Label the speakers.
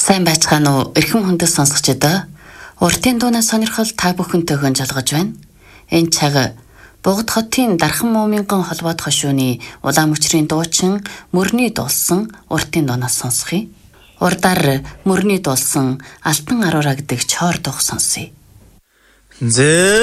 Speaker 1: Сайн байцгаана уу? Эрхэм хүндэт сонсогчдоо. Уртын дуунаас сонирхол та бүхэнтэй хөнжалгож байна. Энэ цаг Богд хотын Дархан Мууминган холбоот хошууны улаан мөчрийн дуучин мөрний дуулсан уртын дуунаас сонсхий. Урдаар мөрний дуулсан Алтан Аруураа гэдэг чоор дууг сонсъё.